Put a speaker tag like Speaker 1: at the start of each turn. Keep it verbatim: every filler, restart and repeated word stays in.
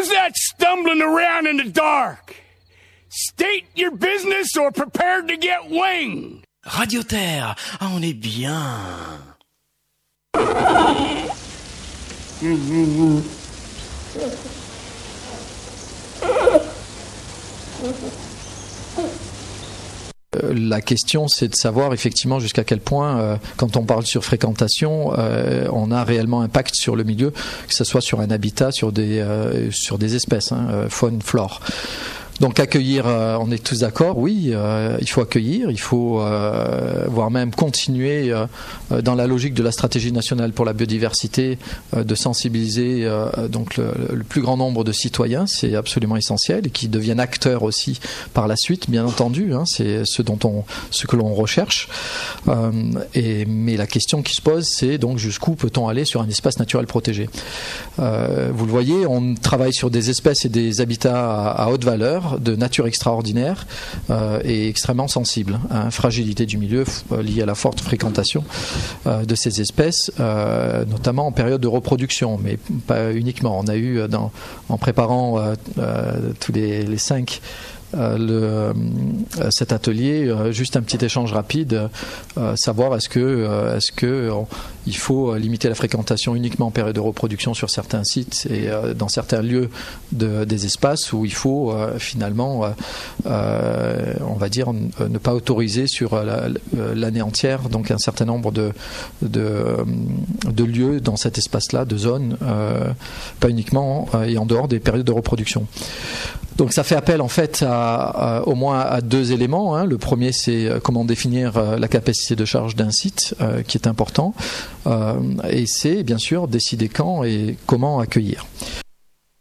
Speaker 1: Who's that stumbling around in the dark? State your business or prepare to get winged.
Speaker 2: Radio Terre, ah, on est bien.
Speaker 3: La question, c'est de savoir effectivement jusqu'à quel point, euh, quand on parle sur fréquentation, euh, on a réellement impact sur le milieu, que ce soit sur un habitat, sur des, euh, sur des espèces, hein, euh, faune, flore. Donc accueillir, euh, on est tous d'accord, oui, euh, il faut accueillir, il faut euh, voire même continuer euh, dans la logique de la stratégie nationale pour la biodiversité, euh, de sensibiliser euh, donc le, le plus grand nombre de citoyens, c'est absolument essentiel, et qui deviennent acteurs aussi par la suite, bien entendu, hein, c'est ce dont on, ce que l'on recherche. Euh, et mais la question qui se pose, c'est donc jusqu'où peut-on aller sur un espace naturel protégé. Euh, vous le voyez, on travaille sur des espèces et des habitats à, à haute valeur, de nature extraordinaire euh, et extrêmement sensible, hein, fragilité du milieu euh, liée à la forte fréquentation euh, de ces espèces, euh, notamment en période de reproduction, mais pas uniquement. On a eu, dans, en préparant euh, euh, tous les, les cinq Euh, le, euh, cet atelier, euh, juste un petit échange rapide, euh, savoir est-ce que, euh, est-ce que euh, il faut limiter la fréquentation uniquement en période de reproduction sur certains sites et euh, dans certains lieux de, des espaces où il faut euh, finalement, euh, euh, on va dire, ne pas autoriser sur la, l'année entière, donc un certain nombre de, de, de lieux dans cet espace-là, de zones, euh, pas uniquement euh, et en dehors des périodes de reproduction. Donc ça fait appel en fait à, à, au moins à deux éléments, hein. Le premier, c'est comment définir euh, la capacité de charge d'un site, euh, qui est important, euh, et c'est bien sûr décider quand et comment accueillir.